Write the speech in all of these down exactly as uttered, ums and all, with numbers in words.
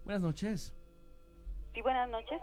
Buenas noches. Sí, buenas noches.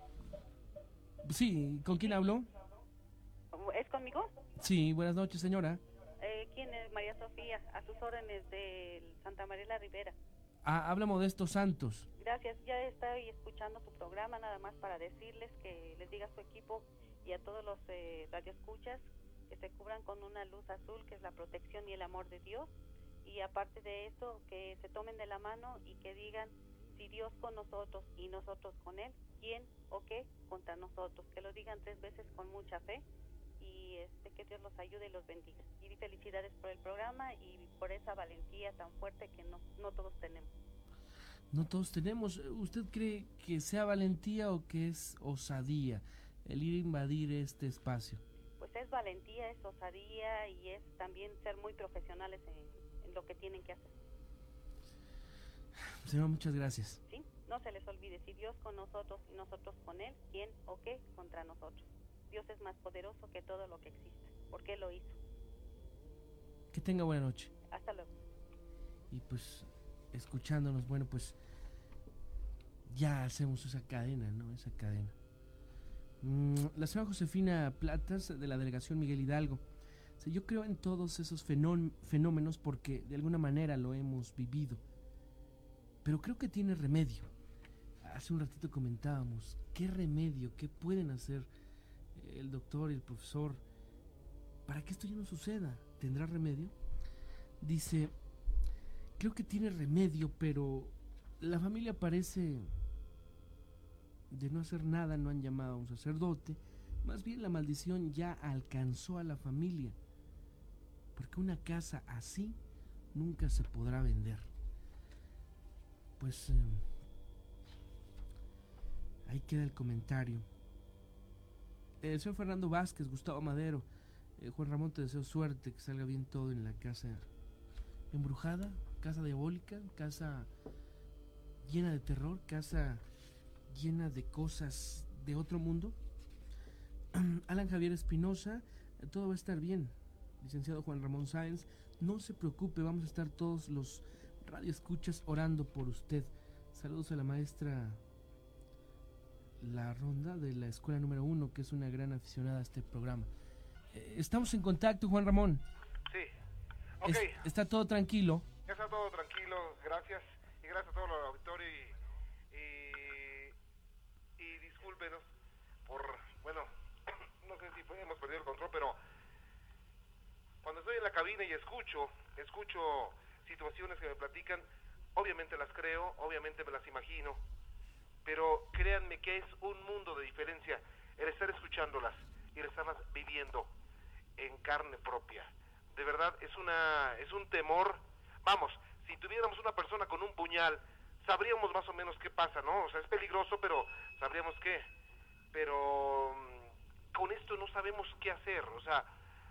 Sí, ¿con quién hablo? ¿Es conmigo? Sí, buenas noches, señora. Eh, ¿Quién es? María Sofía, a sus órdenes de Santa María la Ribera. Ah, habla Modesto Santos. Gracias, ya estoy escuchando su programa, nada más para decirles que les diga a su equipo y a todos los eh, radioescuchas que se cubran con una luz azul, que es la protección y el amor de Dios, y aparte de eso, que se tomen de la mano y que digan, si Dios con nosotros y nosotros con Él, ¿quién o qué contra nosotros? Que lo digan tres veces con mucha fe, y este, que Dios los ayude y los bendiga. Y felicidades por el programa y por esa valentía tan fuerte que no, no todos tenemos. No todos tenemos. ¿Usted cree que sea valentía o que es osadía el ir a invadir este espacio? Pues es valentía, es osadía y es también ser muy profesionales en, en lo que tienen que hacer. Señor, muchas gracias. ¿Sí? No se les olvide, si Dios con nosotros y nosotros con Él, ¿quién o qué contra nosotros? Dios es más poderoso que todo lo que existe, porque Él lo hizo. Que tenga buena noche. Hasta luego. Y pues, escuchándonos, bueno, pues ya hacemos esa cadena, ¿no? Esa cadena. Mm, la señora Josefina Platas, de la delegación Miguel Hidalgo. O sea, yo creo en todos esos fenómenos porque de alguna manera lo hemos vivido. Pero creo que tiene remedio. Hace un ratito comentábamos, ¿qué remedio, qué pueden hacer el doctor y el profesor para que esto ya no suceda? ¿Tendrá remedio? Dice, creo que tiene remedio, pero la familia parece de no hacer nada, no han llamado a un sacerdote. Más bien la maldición ya alcanzó a la familia, porque una casa así nunca se podrá vender. Pues eh, ahí queda el comentario. El señor Fernando Vázquez, Gustavo Madero, eh, Juan Ramón, te deseo suerte, que salga bien todo en la casa embrujada, casa diabólica, casa llena de terror, casa llena de cosas de otro mundo. Alan Javier Espinosa, todo va a estar bien. Licenciado Juan Ramón Sáenz, no se preocupe, vamos a estar todos los radioescuchas orando por usted. Saludos a la maestra La Ronda de la escuela número uno, que es una gran aficionada a este programa. Eh, estamos en contacto, Juan Ramón. Sí, ok. Es, está todo tranquilo. Está todo tranquilo, gracias. Y gracias a todos los auditores y, y, y discúlpenos por, bueno, no sé si hemos perdido el control, pero cuando estoy en la cabina y escucho, escucho situaciones que me platican, obviamente las creo, obviamente me las imagino, pero créanme que es un mundo de diferencia el estar escuchándolas y el estarlas viviendo en carne propia. De verdad es una es un temor. Vamos, si tuviéramos una persona con un puñal, sabríamos más o menos qué pasa, ¿no? O sea, es peligroso, pero sabríamos qué. Pero con esto no sabemos qué hacer. O sea,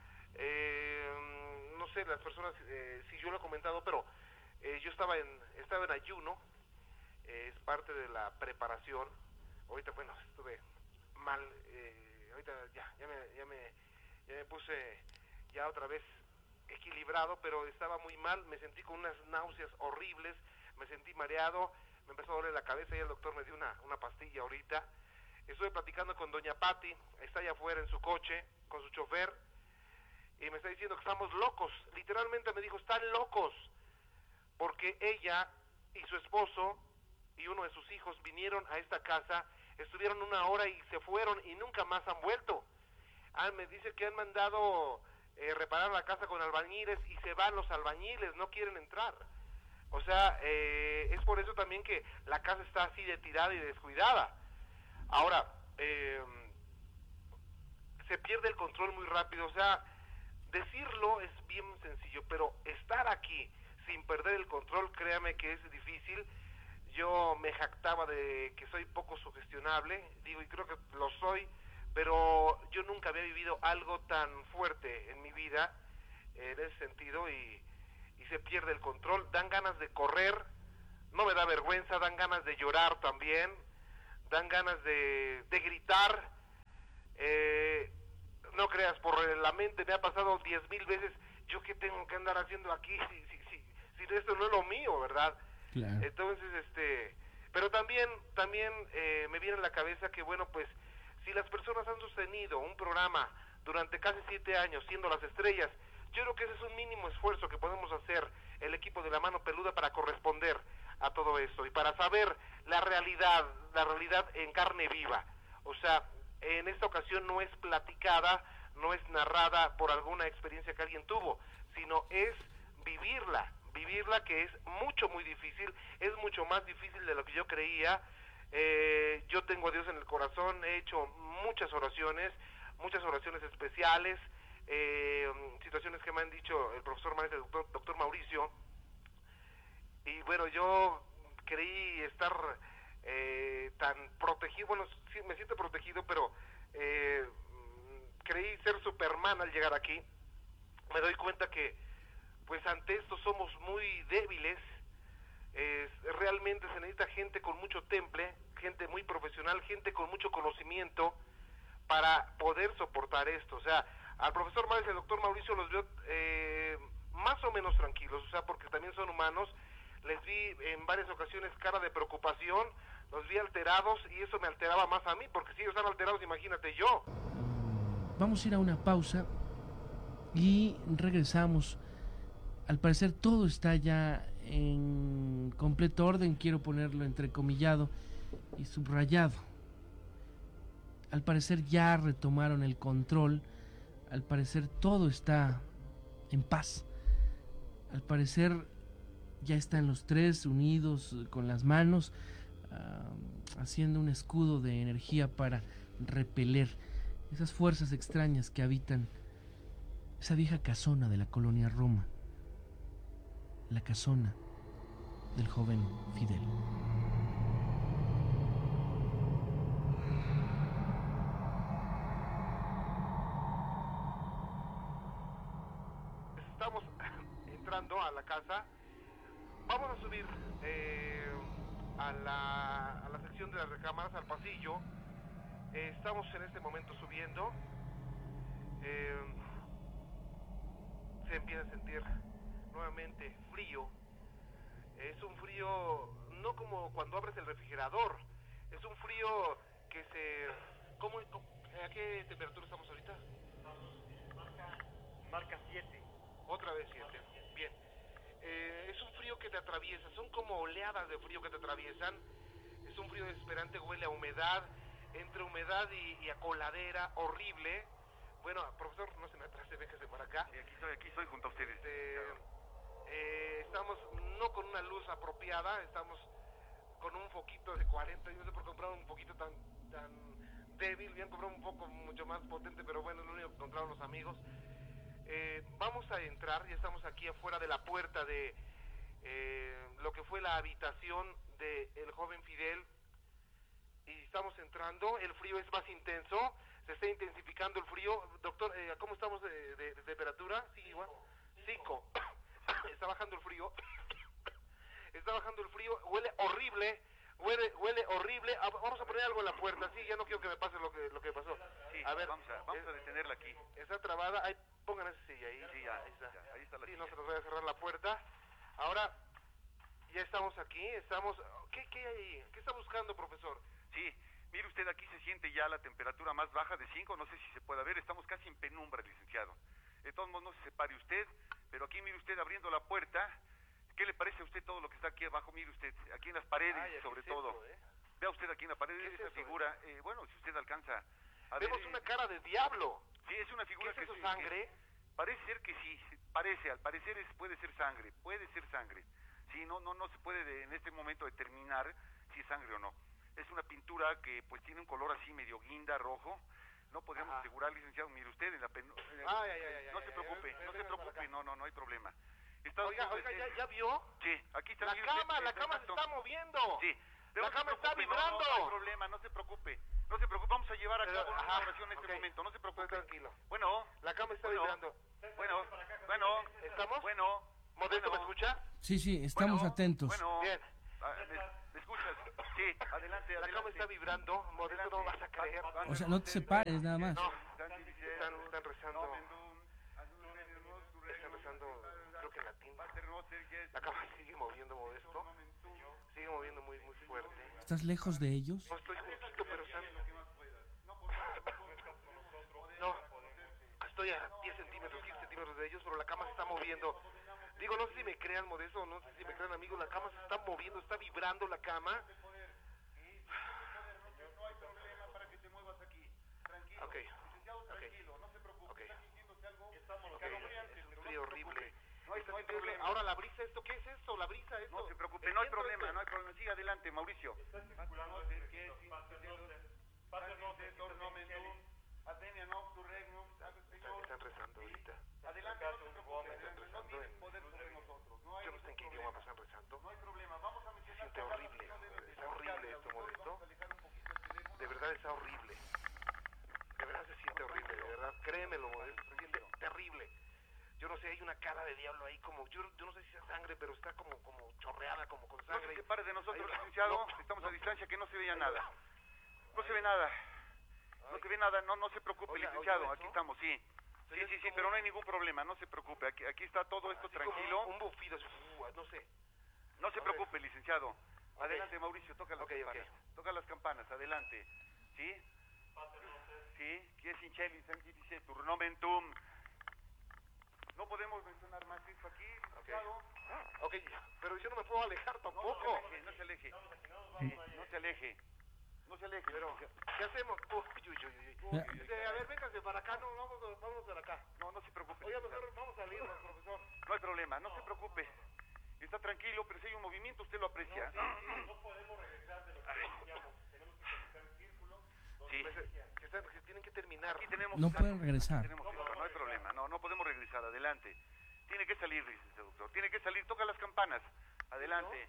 eh, no sé, las personas, eh, si yo lo he comentado, pero eh, yo estaba en estaba en ayuno. Eh, es parte de la preparación. Ahorita, bueno, estuve mal. Eh, ahorita ya, ya me, ya me, ya me puse ya otra vez equilibrado, pero estaba muy mal, me sentí con unas náuseas horribles, me sentí mareado, me empezó a doler la cabeza y el doctor me dio una, una pastilla ahorita. Estuve platicando con doña Patti, está allá afuera en su coche, con su chofer, y me está diciendo que estamos locos, literalmente me dijo, están locos, porque ella y su esposo y uno de sus hijos vinieron a esta casa, estuvieron una hora y se fueron y nunca más han vuelto. Ah, me dice que han mandado eh, reparar la casa con albañiles y se van los albañiles, no quieren entrar. O sea, eh, es por eso también que la casa está así de tirada y descuidada. Ahora, eh, se pierde el control muy rápido. O sea, decirlo es bien sencillo, pero estar aquí sin perder el control, créame que es difícil. Yo me jactaba de que soy poco sugestionable, digo, y creo que lo soy, pero yo nunca había vivido algo tan fuerte en mi vida, en ese sentido, y, y se pierde el control, dan ganas de correr, no me da vergüenza, dan ganas de llorar también, dan ganas de, de gritar, eh, no creas, por la mente me ha pasado diez mil veces, yo qué tengo que andar haciendo aquí, si, si, si, si esto no es lo mío, ¿verdad? Claro. Entonces, este, Pero también, también eh, me viene a la cabeza que, bueno, pues, si las personas han sostenido un programa durante casi siete años, siendo las estrellas, yo creo que ese es un mínimo esfuerzo que podemos hacer el equipo de La Mano Peluda para corresponder a todo esto y para saber la realidad, la realidad en carne viva. O sea, en esta ocasión no es platicada, no es narrada por alguna experiencia que alguien tuvo, sino es vivirla, vivirla, que es mucho, muy difícil, es mucho más difícil de lo que yo creía. Eh, yo tengo a Dios en el corazón, he hecho muchas oraciones, muchas oraciones especiales, eh, situaciones que me han dicho el profesor maestro, el doctor, doctor Mauricio, y bueno, yo creí estar eh, tan protegido, bueno, sí, me siento protegido, pero eh, creí ser Superman al llegar aquí. Me doy cuenta que pues ante esto somos muy débiles. Eh, realmente se necesita gente con mucho temple, gente muy profesional, gente con mucho conocimiento para poder soportar esto. O sea, al profesor Mauricio y al doctor Mauricio los veo eh, más o menos tranquilos, o sea, porque también son humanos. Les vi en varias ocasiones cara de preocupación, los vi alterados y eso me alteraba más a mí, porque si ellos están alterados, imagínate yo. Vamos a ir a una pausa y regresamos. Al parecer todo está ya en completo orden, quiero ponerlo entrecomillado y subrayado. Al parecer ya retomaron el control, al parecer todo está en paz. Al parecer ya están los tres unidos con las manos, uh, haciendo un escudo de energía para repeler esas fuerzas extrañas que habitan esa vieja casona de la colonia Roma, la casona del joven Fidel. Estamos entrando a la casa. Vamos a subir eh, a, la, a la sección de las recámaras, al pasillo. Eh, estamos en este momento subiendo. Eh, se empieza a sentir nuevamente frío. Es un frío no como cuando abres el refrigerador. Es un frío que se... ¿Cómo, cómo, ¿A qué temperatura estamos ahorita? Marca siete. Otra vez siete. Bien. Eh, es un frío que te atraviesa, son como oleadas de frío que te atraviesan. Es un frío desesperante, huele a humedad, entre humedad y, y a coladera, horrible. Bueno, profesor, no se me atrase, déjese por acá. Sí, aquí estoy, aquí estoy junto a ustedes. Este, eh, estamos no con una luz apropiada, estamos con un foquito de cuarenta, yo no sé por comprar un poquito tan, tan débil, bien comprar un poco mucho más potente, pero bueno, es lo único que encontraron los amigos. Eh, vamos a entrar, ya estamos aquí afuera de la puerta de eh, lo que fue la habitación del joven Fidel, y estamos entrando. El frío es más intenso, se está intensificando el frío. Doctor, eh, ¿cómo estamos de, de, de temperatura? Sí, igual. Cinco. Está bajando el frío. Está bajando el frío, huele horrible. Huele, huele horrible. Ah, vamos a poner algo en la puerta, sí, ya no quiero que me pase lo que lo que pasó. Sí, a ver, vamos a, vamos es, a detenerla aquí. Está trabada, ahí, pongan esa silla ahí. Sí, ya, ahí está. ya, ahí está la sí, silla. no se nos vaya a cerrar la puerta. Ahora, ya estamos aquí, estamos... ¿Qué, qué hay ahí? ¿Qué está buscando, profesor? Sí, mire usted, aquí se siente ya la temperatura más baja de cinco, no sé si se puede ver, estamos casi en penumbra, licenciado. De todos modos, no se separe usted, pero aquí mire usted abriendo la puerta. ¿Qué le parece a usted todo lo que está aquí abajo? Mire usted, aquí en las paredes, Ay, sobre es todo. eso, ¿eh? Vea usted aquí en la pared ¿Qué es esa eso, figura, eh, bueno, si usted alcanza a Vemos ver, una eh, cara de diablo. sí, es una figura ¿Qué es que eso, que- sangre? parece ser que sí, parece, al parecer es, puede ser sangre, puede ser sangre. Sí, no, no, no se puede de- en este momento determinar si es sangre o no. Es una pintura que pues tiene un color así medio guinda, rojo. No podríamos Ajá. asegurar, licenciado, mire usted en la pen... eh, Ay, ay, ay, ay, no ay, se ay, preocupe, ay, no ay, se ay, preocupe, para acá. no, no, no hay problema. Está Oiga, usted, oiga, eh, ¿ya, ¿ya vio? Sí, aquí está. La mire cama, usted, la está cama se exacto. está moviendo. Sí. La no se cama está preocupe, no, no, vibrando. no hay problema, no se preocupe. No se preocupe, vamos a llevar a Pero, cabo una ajá, oración en este ok. momento, no se preocupe. Estoy tranquilo. Bueno, La cama está Bueno. vibrando. bueno, bueno. ¿Estamos? Bueno. ¿Modesto me bueno, escucha? Sí, sí, estamos bueno, atentos. Bueno. Bien. Ah, ¿me, me escuchas? Sí, adelante, La adelante. cama está vibrando. Modesto, no vas a creer. O sea, no te separes nada más. No, están, están rezando. Están rezando, creo que en latín. La cama sigue moviendo, Modesto. Sigue moviendo muy, muy fuerte. ¿Estás lejos de ellos? No estoy juntito, pero están... No, estoy a diez centímetros, quince centímetros de ellos, pero la cama se está moviendo. Digo, no sé si me crean, Modesto, no sé si me crean, amigos, la cama se está moviendo, está vibrando la cama. No hay problema para que te muevas aquí. Tranquilo. Ok. Licenciado, tranquilo, no se preocupe. Ok. Está sintiéndose algo. Estamos Ok, escalofriantes, es un pero no frío se horrible. preocupe. No hay, Está no hay sintiendo- problema. Ahora la brisa, ¿esto qué es esto? La brisa, esto. No se preocupe, El no hay viento problema, este. no hay problema. Siga adelante, Mauricio. Está circulando Pásense, el que texto, sí, pásense, sí, pásense, Pásense, Tornomentum, Advenia Noctu Regnum, sabe el Están, Señor. están rezando ahorita. Adelante, no se preocupe, Están adelante, no tiene poder sobre nosotros. No hay Yo no sé en qué ningún idioma problema. están rezando. No hay problema, vamos a Se mencionar siente palabras horrible. que no deben de Está horrible provocar esto, el auditorio. Modesto. Vamos a alejar un poquito el teléfono. De verdad está horrible. De verdad se siente horrible, de verdad. Créemelo, Modesto, se siente terrible. Yo no sé, hay una cara de diablo ahí como, yo, yo no sé si es sangre, pero está como, como chorreada, como con No sangre. se separe de nosotros, Ahí- licenciado. no, Estamos no. a distancia, que no se veía nada. No se ve nada. No se ve nada, no, no se preocupe, Oiga, licenciado. oiga, Aquí ¿eso? estamos, sí. Sí, sí, sí, pero no hay ningún problema, no se preocupe. Aquí, aquí está todo esto Así como tranquilo. Un, un bufido, así, uh, no sé. No se A ver. preocupe, licenciado. Adelante, Mauricio, toca las Ok, ok. campanas. Toca las campanas, adelante. ¿Sí? Sí, que es Incheli, Sanctifice, Turnomentum. No podemos mencionar más esto aquí, licenciado. Ok, pero yo no me puedo alejar No, tampoco. no se aleje, no se aleje. Sí, no se aleje. No se aleje. Pero, licenciado. ¿qué hacemos? Uy, uy, uy, uy. Ya. Dice, a ver, véngase para acá, no, vamos, vamos para acá. No, no se preocupe. Oiga, licenciado. mejor vamos a salirnos, profesor. No hay problema, no se preocupe. Está tranquilo, pero si hay un movimiento usted lo aprecia. No podemos regresar de lo que iniciamos. Tenemos que comenzar el círculo. Sí. Pues, eh, que, están- que tienen que terminar. Aquí tenemos No pueden regresar. Tenemos esto, no hay problema. No, no podemos regresar. Adelante. Tiene que salir, licenciado doctor. Tiene que salir. Toca las campanas. Adelante.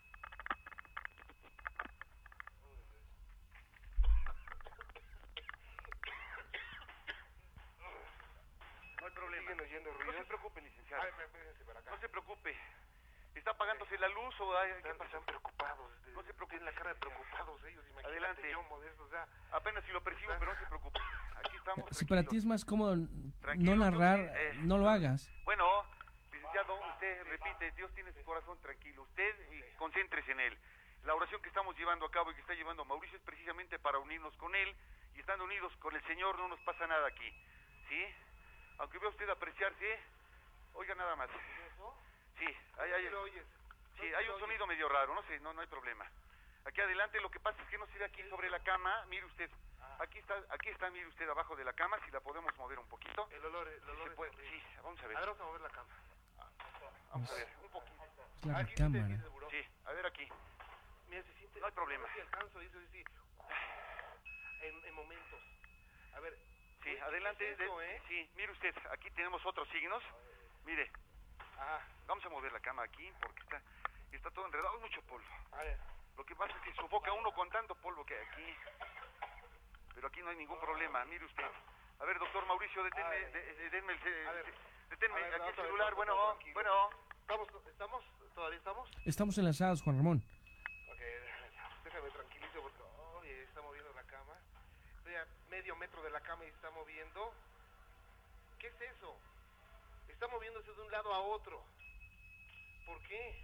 No hay problema. ¿Siguen oyendo No ruidos? se preocupe, licenciado. A ver, vénganse para acá. No se preocupe. ¿Está apagándose la luz o hay, qué Están, pasa? están preocupados. de- No se preocupe. Tienen la cara de preocupados ellos. Imagínate Adelante. yo, Modesto, o sea, Apenas si lo percibo, pero no se preocupe. Aquí estamos. Si para ti es tranquilos. más cómodo Tranquilo, no narrar, yo sí, eh, no lo hagas. Bueno, licenciado, usted repite, Dios tiene su corazón tranquilo. Usted y concéntrese en él. La oración que estamos llevando a cabo y que está llevando Mauricio es precisamente para unirnos con él, y estando unidos con el Señor no nos pasa nada aquí. ¿Sí? Aunque vea usted apreciarse, oiga nada más. ¿eso? Sí, hay, hay, ¿Sí lo oyes? sí, hay un sonido medio raro, no sé, no, no hay problema. Aquí adelante, lo que pasa es que no se ve aquí sobre la cama, mire usted. Aquí está, aquí está, mire usted, abajo de la cama, si la podemos mover un poquito. El olor, el Sí, olor se es puede, horrible. sí, vamos a ver. A ver, vamos a mover la cama. Vamos a ver, un poquito. Es la Aquí sí te recámara. sientes seguro. Sí, a ver aquí. Mira, se siente... No hay problema. No sé si alcanzo, dice, sí, en, en momentos. A ver. Sí, ¿qué adelante. es eso, de- eh? Sí, mire usted, aquí tenemos otros signos. Mire, Ah, vamos a mover la cama aquí porque está, está todo enredado, hay mucho polvo. a ver. Lo que pasa es que sofoca uno con tanto polvo que hay aquí. Pero aquí no hay ningún problema, mire usted. A ver, doctor Mauricio, deténme, Ay. de- de- denme el, ce- A ver. deténme A ver, aquí el otra vez, celular. otra Bueno, vez, tranquilo. bueno. ¿Estamos, ¿Estamos? ¿Todavía estamos? Estamos enlazados, Juan Ramón. Ok, déjame tranquilizo porque oye, está moviendo la cama. Estoy a medio metro de la cama y está moviendo. ¿Qué es eso? Está moviéndose de un lado a otro. ¿Por qué?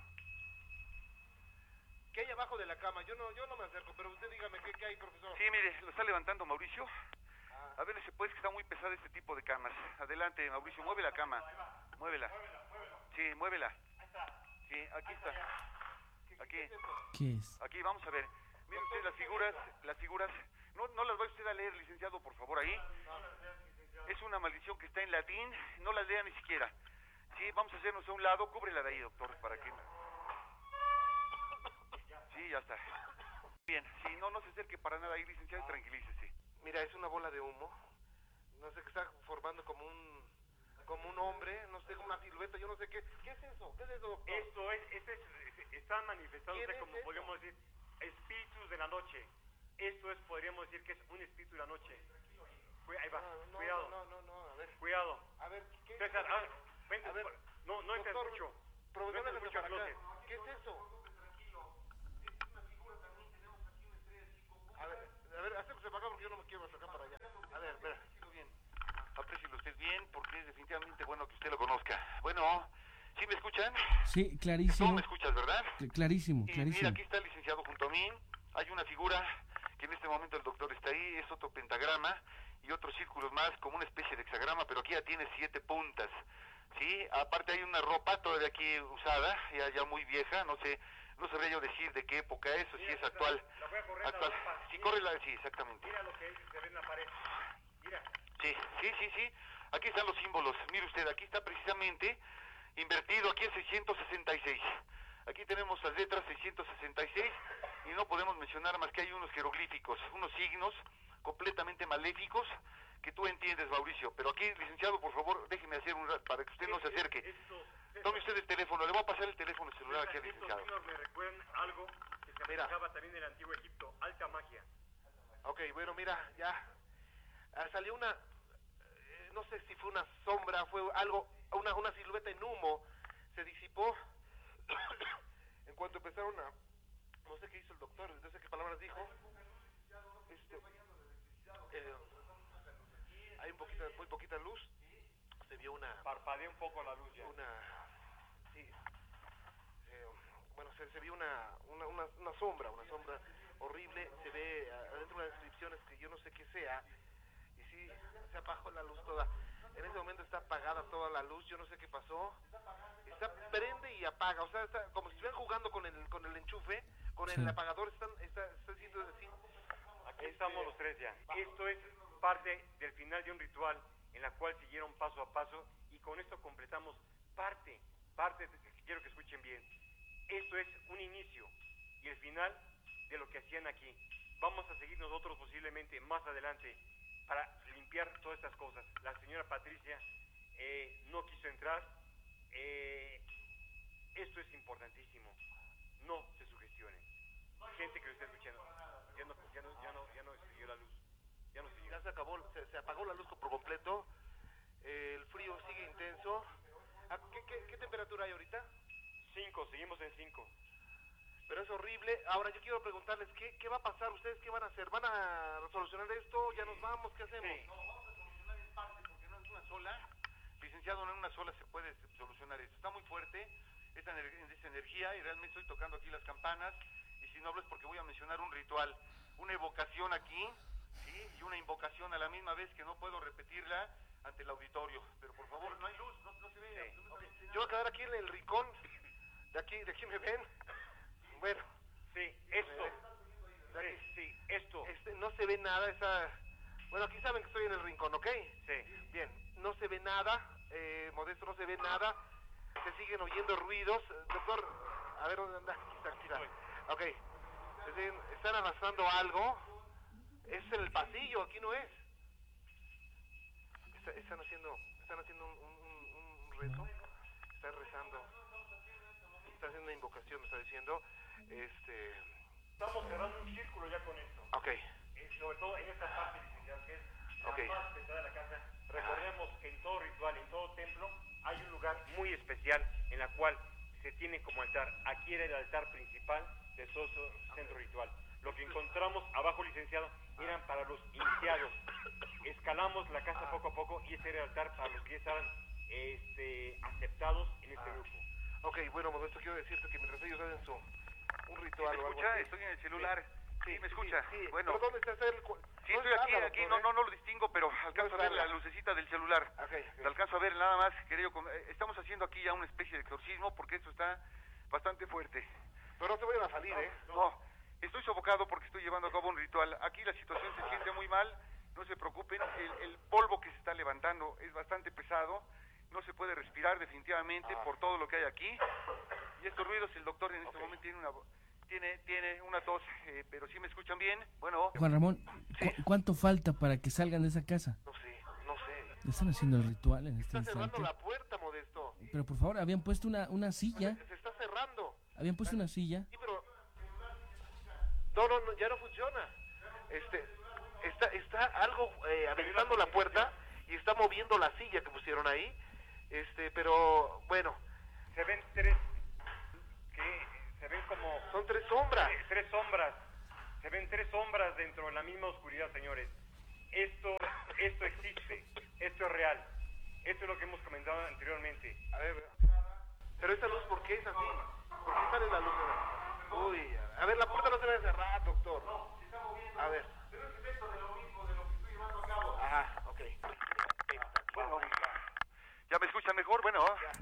¿Qué hay abajo de la cama? Yo no, yo no me acerco, pero usted dígame qué, qué hay, profesor. Sí, mire, lo está levantando Mauricio. Ah, A ver si puede, que está muy pesado este tipo de camas. Adelante, Mauricio, mueve la cama. Muévela. Sí, muévela. Sí, aquí está. Aquí, ¿qué es eso? ¿Qué es? aquí, vamos a ver. Mire usted las figuras, las figuras. No, no las va usted a leer, licenciado, por favor, ahí. Es una maldición que está en latín, no la lea ni siquiera. Sí, vamos a hacernos a un lado, cúbrela de ahí, doctor, para que... Sí, ya está. Bien, sí, no, no se acerque para nada ahí, licenciado, y tranquilícese. Mira, es una bola de humo. No sé qué está formando como un como un hombre, no sé, como una silueta, yo no sé qué. ¿Qué es eso? ¿Qué es eso, doctor? Esto es, este es, es- están manifestándose ¿Quién es como eso? podríamos decir, espíritus de la noche. Esto es, podríamos decir que es un espíritu de la noche. Cuida- ahí va, No, no, cuidado, no, no, no, a ver. cuidado. A ver, ¿qué es César, eso? ah, vente, A ver, por- no, no entres doctor, mucho. profesor, No entres véngase mucho al para acá. closet. ¿Qué es eso? A ver, a ver, acérquese para acá porque yo no me quiero acercar para allá. A ver, espera. Bien. Aprécielo usted bien, porque es definitivamente bueno que usted lo conozca. Bueno, ¿sí me escuchan? Sí, Tú clarísimo. me escuchas, ¿verdad? Cl- Clarísimo, Y clarísimo. mira, aquí está el licenciado junto a mí. pentagrama y otros círculos más como una especie de hexagrama, pero aquí ya tiene siete puntas, ¿sí? Aparte hay una ropa todavía aquí usada, ya, ya muy vieja, no sé, no sabría yo decir de qué época es o si es actual. La voy a correr actual. la ropa. Sí, Mira, corre la, sí, exactamente. Mira lo que se ve en la pared. Mira. Sí, sí, sí, sí. Aquí están los símbolos. Mire usted, aquí está precisamente invertido aquí en seiscientos sesenta y seis. Aquí tenemos las letras seiscientos sesenta y seis y no podemos mencionar más que hay unos jeroglíficos, unos signos completamente maléficos que tú entiendes, Mauricio. Pero aquí, licenciado, por favor, déjeme hacer un rato para que usted no se acerque. Tome usted el teléfono, le voy a pasar el teléfono celular aquí al licenciado. Estos signos me recuerdan algo que se Mira. aplicaba también en el antiguo Egipto, alta magia. Ok, bueno, mira, ya ah, salió una, eh, no sé si fue una sombra, fue algo, una, una silueta en humo, se disipó en cuanto empezaron a, no sé qué hizo el doctor, no sé qué palabras dijo. Este, eh, hay un poquita, muy poquita luz, se vio una, Parpadea un poco la luz ya. una, sí, eh, bueno, se, se vio una, una, una, una sombra, una sombra horrible, se ve uh, adentro unas descripciones que yo no sé qué sea, y sí, se apagó la luz toda, en ese momento está apagada toda la luz, yo no sé qué pasó, está, prende y apaga, o sea, está como si estuvieran jugando con el, con el enchufe, con el Sí. apagador, están, está, está haciendo así. Aquí Este, estamos los tres ya. Esto es parte del final de un ritual en la cual siguieron paso a paso y con esto completamos parte, parte, de, quiero que escuchen bien. Esto es un inicio y el final de lo que hacían aquí. Vamos a seguir nosotros posiblemente más adelante para limpiar todas estas cosas. La señora Patricia eh, no quiso entrar. Eh, esto es importantísimo. No se sugestionen. Gente que lo está escuchando, ya no, ya no, ya no, ya no siguió la luz. Ya no siguió. Ya se acabó, se, se apagó la luz por completo, eh, el frío sigue intenso. ¿A ¿Qué, qué, qué temperatura hay ahorita? Cinco, seguimos en cinco. Pero es horrible. Ahora yo quiero preguntarles, ¿qué, qué va a pasar? ¿Ustedes qué van a hacer? ¿Van a solucionar esto? ¿Ya nos vamos? ¿Qué hacemos? Sí. No, vamos a solucionar en parte porque no es una sola. Licenciado, no en una sola se puede solucionar esto. Está muy fuerte esta, ener esta energía y realmente estoy tocando aquí las campanas y si no hablo es porque voy a mencionar un ritual, una evocación aquí, ¿sí? Y una invocación a la misma vez que no puedo repetirla ante el auditorio. Pero por favor, no hay luz, no, no se ve Sí. absolutamente Yo voy a quedar aquí en el rincón. De aquí, de aquí me ven. Bueno, Sí, esto. de aquí. Sí, sí, esto. Este, no se ve nada. Esa... Bueno, aquí saben que estoy en el rincón, ¿ok? Sí. Bien, no se ve nada. Eh, Modesto, no se ve nada. Se siguen oyendo ruidos. Doctor, a ver dónde anda. Aquí está, aquí está. Ok. Se siguen- están arrastrando algo. Es en el pasillo, aquí no es. Está- están haciendo, están haciendo un, un, un- un rezo. Están rezando. Están haciendo una invocación, me está diciendo. Este. Estamos cerrando un círculo ya con esto. Ok. Eh, sobre todo en esta parte, licenciado, que es la Ok. más pesada de la casa. Recordemos que en todo ritual, en todo templo, hay un lugar muy especial en la cual se tiene como altar. Aquí era el altar principal de todo ese centro ritual. Lo que encontramos abajo, licenciado, eran para los iniciados. Escalamos la casa poco a poco y ese era el altar para los que ya estaban este, aceptados en este grupo. Ok, bueno, Modesto, quiero decirte que mientras ellos hacen su un ritual ¿Me o algo escucha? así. Estoy en el celular. Sí, Sí, me sí, escucha. sí. Bueno, ¿Pero dónde está el cu- sí, no estoy es aquí, nada, aquí, doctor, no, ¿eh? no, no lo distingo, pero alcanzo a ver la nada. lucecita del celular. Ok, ok. Te alcanzo a ver nada más, querido. com- eh, Estamos haciendo aquí ya una especie de exorcismo porque esto está bastante fuerte. Pero no te vayan a salir, ¿eh? No, estoy sofocado porque estoy llevando a cabo un ritual. Aquí la situación se siente muy mal, no se preocupen. El, el polvo que se está levantando es bastante pesado, no se puede respirar definitivamente Ah. por todo lo que hay aquí. Y estos ruidos, el doctor en este momento tiene una vo- tiene tiene una tos, eh, pero sí me escuchan bien. Bueno, Juan Ramón, Sí. ¿cu- ¿cuánto falta para que salgan de esa casa? No sé, no sé. Están haciendo el ritual en este Está cerrando instante. la puerta, Modesto. Pero por favor, habían puesto una, una silla. Se, se está cerrando. Habían puesto una silla. Sí, pero... No, no, no, ya no funciona. Este, está, está algo eh, aventando la puerta y está moviendo la silla que pusieron ahí. Este, pero, bueno, Se ven tres, que se ven como son tres sombras. tres, tres sombras. Se ven tres sombras dentro de la misma oscuridad, señores. Esto, esto existe, esto es real. Esto es lo que hemos comentado anteriormente. A ver, pero esta luz, ¿por qué es así? ¿Por qué sale la luz? Uy, a ver, la puerta no se va a cerrar, doctor. A ver.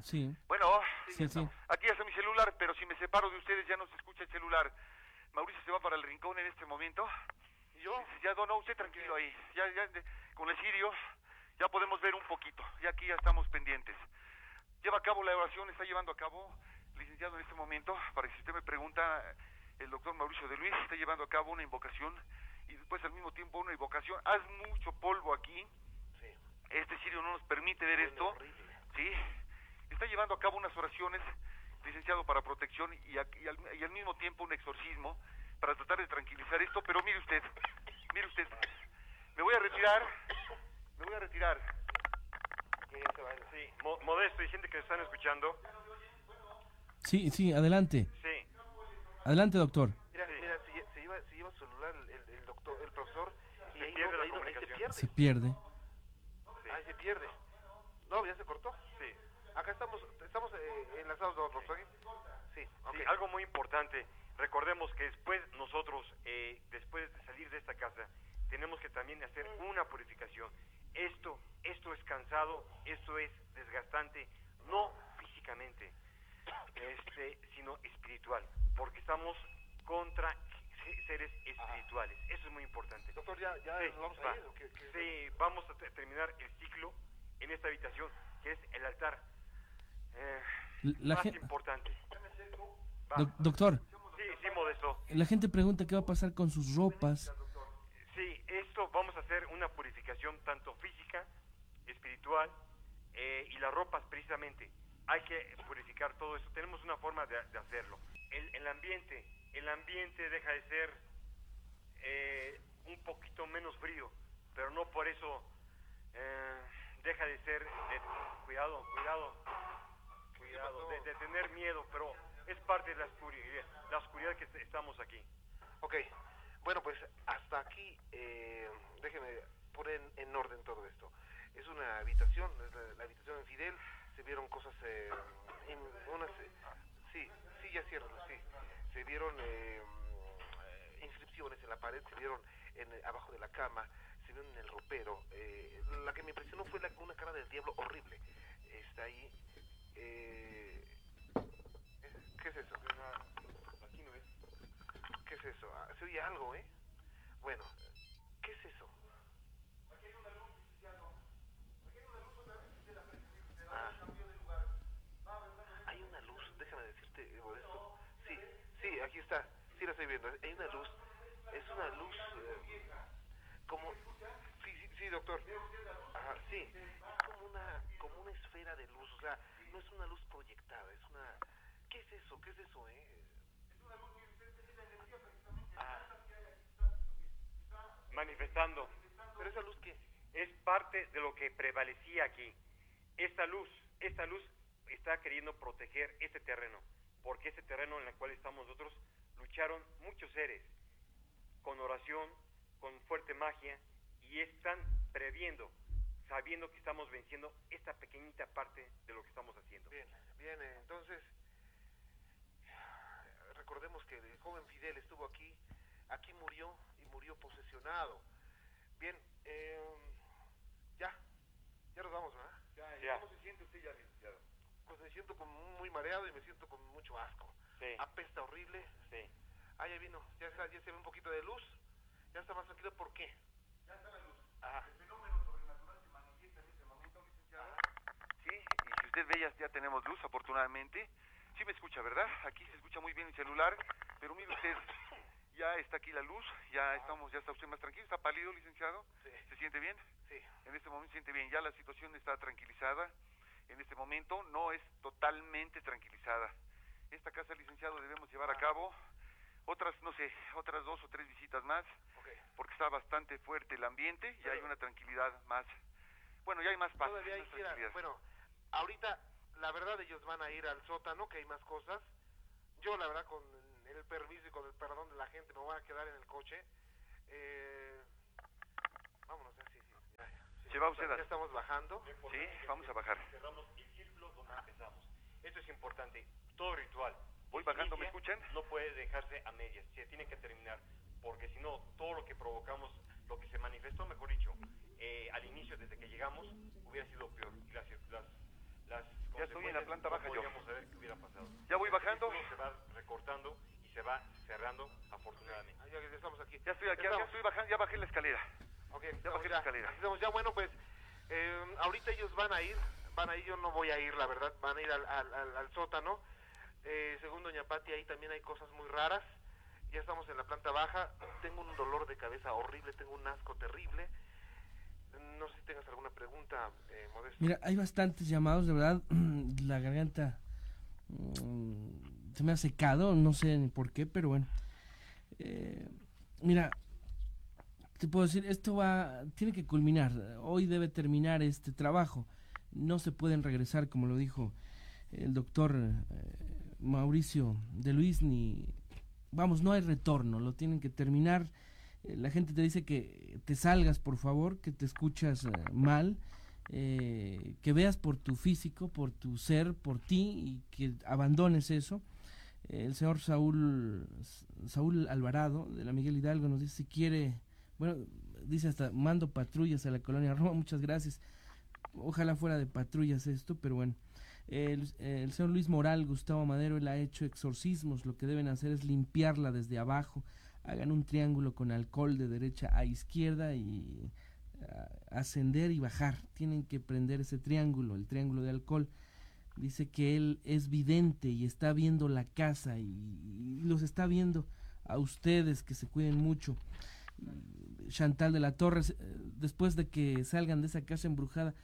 Sí. Bueno, Sí, sí. aquí está mi celular, pero si me separo de ustedes ya no se escucha el celular. Mauricio se va para el rincón en este momento. ¿Y yo? Ya, no, no, usted tranquilo ahí. Ya, ya, de- con el cirio ya podemos ver un poquito. Ya aquí ya estamos pendientes. Lleva a cabo la oración, está llevando a cabo, licenciado, en este momento, para que si usted me pregunta, el doctor Mauricio de Luis está llevando a cabo una invocación y después al mismo tiempo una invocación. Haz mucho polvo aquí. Sí. Este cirio no nos permite ver Bueno, esto. horrible. Sí. Está llevando a cabo unas oraciones, licenciado, para protección y, a- y, al, y al mismo tiempo un exorcismo para tratar de tranquilizar esto. Pero mire usted, mire usted, me voy a retirar, me voy a retirar. Que ya se va. Sí, Mo- Modesto y gente que están escuchando. Sí, sí, adelante. Sí, Adelante, doctor. Mira, Sí. mira, se, lle- se lleva, se lleva su celular el, el, el doctor, el profesor, y Se ahí, pierde no, la ahí, no- ahí se comunicación. pierde. Se pierde. sí, Ahí se pierde. No, ya se cortó. sí. Acá estamos, estamos eh, enlazados los dos, ¿ok? Sí, ok. Sí, algo muy importante. Recordemos que después nosotros, eh, después de salir de esta casa, tenemos que también hacer una purificación. Esto, esto es cansado, esto es desgastante, no físicamente, este, sino espiritual, porque estamos contra se- seres espirituales. Eso es muy importante. Doctor, ya, ya Sí, nos vamos va. a ir. ¿O qué- qué- Sí, vamos a te- terminar el ciclo en esta habitación, que es el altar eh, La más gen- importante. Va. Doc- doctor, Sí, sí, Modesto. la gente pregunta qué va a pasar con sus ropas. Sí, esto vamos a hacer una purificación tanto física, espiritual eh, y las ropas precisamente. Hay que purificar todo eso. Tenemos una forma de, de hacerlo. El, el ambiente, el ambiente deja de ser eh, un poquito menos frío, pero no por eso eh, deja de ser de, cuidado, cuidado, cuidado, de, de tener miedo, pero es parte de la oscuridad, la oscuridad que estamos aquí. Ok, bueno, pues hasta aquí, eh, déjeme poner en, en orden todo esto. Es una habitación, es la, la habitación de Fidel, se vieron cosas, eh, en unas, eh, sí, sí, ya cierro, sí, se vieron eh, mm, inscripciones en la pared, se vieron en, abajo de la cama, se vieron en el ropero. Eh, la que me impresionó fue la, una cara del diablo horrible, está ahí. Eh, ¿Qué es eso? Aquí no es. ¿Qué es eso? Ah, se oye algo, ¿eh? Bueno, ¿qué es eso? Ah. Hay una luz, déjame decirte, eh, Modesto. Sí, sí, aquí está, sí la estoy viendo. Hay una luz, es una luz eh, como... Sí, sí, sí, doctor. Ajá, sí, es como una, como una esfera de luz, o sea, no es una luz proyectada, es una... ¿Qué es eso? ¿Qué es eso, eh? Ah, Manifestando. pero esa luz, ¿qué? Es parte de lo que prevalecía aquí. Esta luz, esta luz está queriendo proteger este terreno, porque este terreno en el cual estamos nosotros lucharon muchos seres con oración, con fuerte magia, y están previendo, sabiendo que estamos venciendo esta pequeñita parte de lo que estamos haciendo. Bien, bien, eh, entonces, recordemos que el joven Fidel estuvo aquí, aquí murió y murió posesionado. Bien, eh, ya, ya nos vamos, ¿verdad? Ya. ¿Cómo se siente usted ya, licenciado? Pues me siento como muy mareado y me siento con mucho asco. Sí, Apesta horrible. sí. Ah, ya vino, ya, está, ya se ve un poquito de luz, ya está más tranquilo. ¿Por qué? Ya está la luz. Ajá. El fenómeno sobrenatural se manifiesta en este momento, licenciado. Sí, y si usted ve, ya, ya tenemos luz, afortunadamente. Sí me escucha, ¿verdad? Aquí se escucha muy bien el celular, pero mire usted, ya está aquí la luz, ya estamos, ya está usted más tranquilo, está pálido, licenciado. Sí, ¿Se siente bien? sí. En este momento se siente bien, ya la situación está tranquilizada. En este momento no es totalmente tranquilizada. Esta casa, licenciado, debemos llevar a cabo otras, no sé, otras dos o tres visitas más, Ok. porque está bastante fuerte el ambiente, ya hay una tranquilidad más, bueno, ya hay más paz, Todavía hay más que ir a- tranquilidad. bueno, ahorita, la verdad, ellos van a ir al sótano, que hay más cosas. Yo, la verdad, con el permiso y con el perdón de la gente, me voy a quedar en el coche. Eh, vámonos, ya, sí, sí. Ya, sí. ¿Se va usted a- Ya estamos bajando. Sí, vamos a bajar. Cerramos el círculo donde empezamos. Esto es importante. Todo ritual. Voy que bajando, ¿me inicia, escuchan? No puede dejarse a medias. Se tiene que terminar. Porque si no, todo lo que provocamos, lo que se manifestó, mejor dicho, eh, al inicio, desde que llegamos, hubiera sido peor. Y las, las las Ya estoy en la planta baja no yo. podríamos saber qué hubiera pasado. Ya voy bajando. Esto se va recortando y se va cerrando, afortunadamente. Ah, ya, ya estamos aquí. Ya estoy aquí, ya Estamos. estoy bajando, ya bajé la escalera. Ok, Ya estamos bajé la escalera. aquí estamos ya, bueno, pues eh, ahorita ellos van a ir, van a ir, yo no voy a ir, la verdad, van a ir al, al, al, al sótano. Eh, según doña Pati, ahí también hay cosas muy raras. Ya estamos en la planta baja. Tengo un dolor de cabeza horrible, tengo un asco terrible. No sé si tengas alguna pregunta, eh, Modesto. Mira, hay bastantes llamados, de verdad. La garganta mm, se me ha secado, no sé ni por qué, pero bueno. Eh, mira, te puedo decir, esto va, tiene que culminar. Hoy debe terminar este trabajo. No se pueden regresar, como lo dijo el doctor eh, Mauricio de Luis, ni, vamos, no hay retorno, lo tienen que terminar. Eh, la gente te dice que te salgas, por favor, que te escuchas eh, mal, eh, que veas por tu físico, por tu ser, por ti, y que abandones eso. Eh, el señor Saúl Saúl Alvarado, de la Miguel Hidalgo, nos dice si quiere, bueno, dice hasta mando patrullas a la colonia Roma, muchas gracias. Ojalá fuera de patrullas esto, pero bueno. El, el señor Luis Moral, Gustavo Madero, él ha hecho exorcismos. Lo que deben hacer es limpiarla desde abajo. Hagan un triángulo con alcohol de derecha a izquierda y uh, ascender y bajar. Tienen que prender ese triángulo, el triángulo de alcohol. Dice que él es vidente y está viendo la casa y, y los está viendo a ustedes, que se cuiden mucho. Chantal de la Torre, después de que salgan de esa casa embrujada,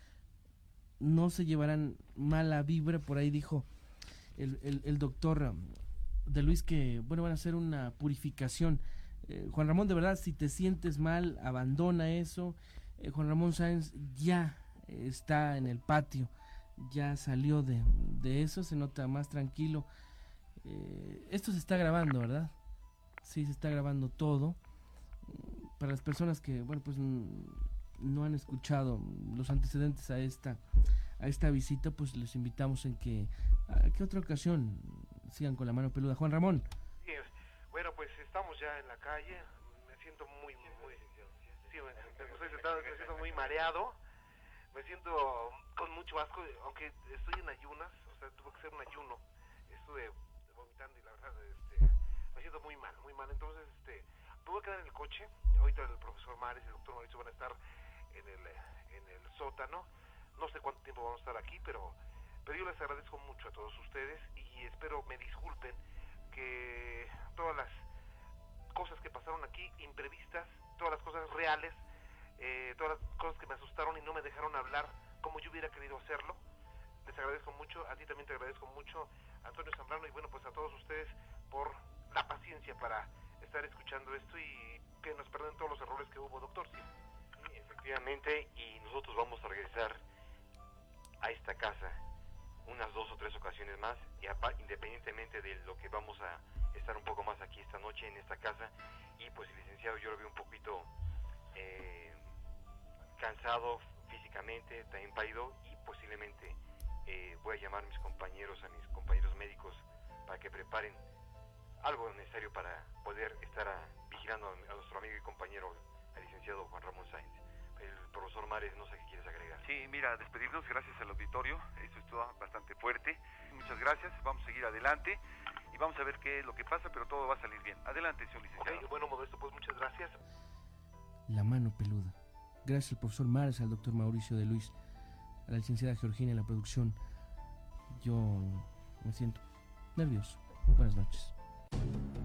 no se llevarán mala vibra. Por ahí dijo el, el, el doctor de Luis que, bueno, van a hacer una purificación. Eh, Juan Ramón, de verdad, si te sientes mal, abandona eso. Eh, Juan Ramón Sáenz ya está en el patio, ya salió de, de eso, se nota más tranquilo. Eh, esto se está grabando, ¿verdad? Sí, se está grabando todo. Para las personas que, bueno, pues no han escuchado los antecedentes a esta a esta visita, pues les invitamos en que a que otra ocasión sigan con la mano peluda. Juan Ramón. Sí, bueno, pues estamos ya en la calle. Me siento muy, muy, sí, me, me, estoy sentado, me siento muy mareado. Me siento con mucho asco, aunque estoy en ayunas, o sea, tuve que hacer un ayuno. Estuve vomitando y la verdad, este, me siento muy mal, muy mal. Entonces, este, me voy a quedar en el coche. Ahorita el profesor Mares y el doctor Mauricio van a estar en el, en el sótano. No sé cuánto tiempo vamos a estar aquí, pero, pero yo les agradezco mucho a todos ustedes y espero me disculpen que todas las cosas que pasaron aquí, imprevistas, todas las cosas reales, eh, todas las cosas que me asustaron y no me dejaron hablar como yo hubiera querido hacerlo, les agradezco mucho. A ti también te agradezco mucho, Antonio Zambrano, y bueno, pues a todos ustedes por la paciencia para estar escuchando esto y que nos perdonen todos los errores que hubo, doctor. Sí, sí, efectivamente, y nosotros vamos a regresar a esta casa unas dos o tres ocasiones más, y independientemente de lo que vamos a estar un poco más aquí esta noche en esta casa. Y pues el licenciado yo lo veo un poquito eh, cansado físicamente, también pálido, y posiblemente eh, voy a llamar a mis compañeros, a mis compañeros médicos, para que preparen algo necesario para poder estar a, vigilando a, a nuestro amigo y compañero, al licenciado Juan Ramón Sáenz. El profesor Mares, no sé qué quieres agregar. Sí, mira, despedirnos, gracias al auditorio, esto estuvo bastante fuerte. Muchas gracias, vamos a seguir adelante y vamos a ver qué es lo que pasa, pero todo va a salir bien. Adelante, señor licenciado. Okay, bueno, Modesto, pues muchas gracias. La mano peluda. Gracias al profesor Mares, al doctor Mauricio de Luis, a la licenciada Georgina en la producción. Yo me siento nervioso. Buenas noches.